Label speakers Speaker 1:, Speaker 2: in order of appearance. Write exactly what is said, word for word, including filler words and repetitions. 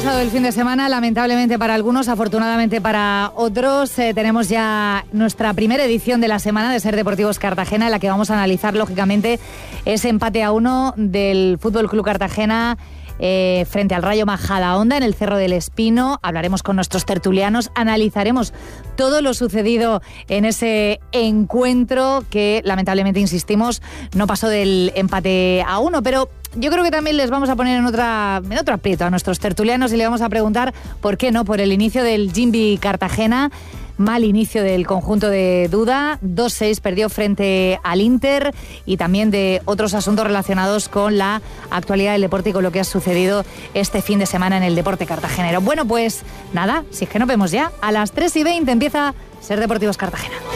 Speaker 1: pasado el fin de semana, lamentablemente para algunos, afortunadamente para otros. Eh, tenemos ya nuestra primera edición de la semana de Ser Deportivos Cartagena, en la que vamos a analizar, lógicamente, ese empate a uno del Fútbol Club Cartagena eh, frente al Rayo Majadahonda en el Cerro del Espino. Hablaremos con nuestros tertulianos, analizaremos todo lo sucedido en ese encuentro que, lamentablemente, insistimos, no pasó del empate a uno, pero yo creo que también les vamos a poner en, otra, en otro aprieto a nuestros tertulianos y le vamos a preguntar por qué no, por el inicio del Jimby Cartagena. Mal inicio del conjunto de Duda, dos seis perdió frente al Inter, y también de otros asuntos relacionados con la actualidad del deporte y con lo que ha sucedido este fin de semana en el deporte cartagenero. Bueno, pues nada, si es que nos vemos ya. A las tres y veinte empieza Ser Deportivos Cartagena.